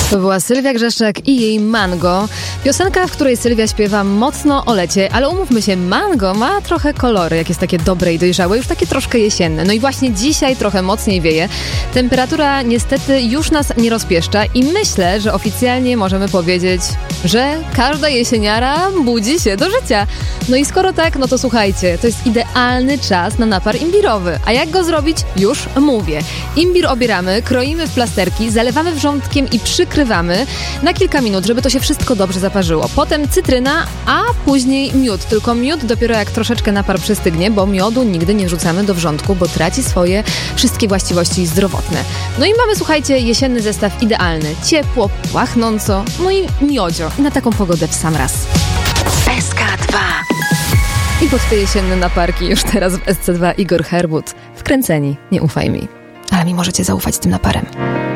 To była Sylwia Grzeszczak i jej Mango. Piosenka, w której Sylwia śpiewa mocno o lecie, ale umówmy się, mango ma trochę kolory, jak jest takie dobre i dojrzałe, już takie troszkę jesienne. No i właśnie dzisiaj trochę mocniej wieje. Temperatura niestety już nas nie rozpieszcza i myślę, że oficjalnie możemy powiedzieć, że każda jesieniara budzi się do życia. No i skoro tak, no to słuchajcie, to jest idealny czas na napar imbirowy. A jak go zrobić? Już mówię. Imbir obieramy, kroimy w plasterki, zalewamy wrzątkiem i przykrywamy na kilka minut, żeby to się wszystko dobrze zaparzyło. Potem cytryna, a później miód. Tylko miód dopiero jak troszeczkę napar przystygnie, bo miodu nigdy nie wrzucamy do wrzątku, bo traci swoje wszystkie właściwości zdrowotne. No i mamy, słuchajcie, jesienny zestaw idealny. Ciepło, pachnąco, no i miodzio. I na taką pogodę w sam raz. SK2. I pod te jesienne naparki już teraz w SC2 Igor Herbut. Wkręceni, nie ufaj mi. Ale mi możecie zaufać tym naparem.